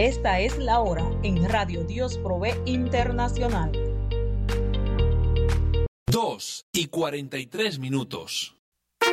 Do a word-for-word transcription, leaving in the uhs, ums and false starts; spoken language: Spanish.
Esta es la hora en Radio Dios Provee Internacional. Dos y cuarenta y tres minutos.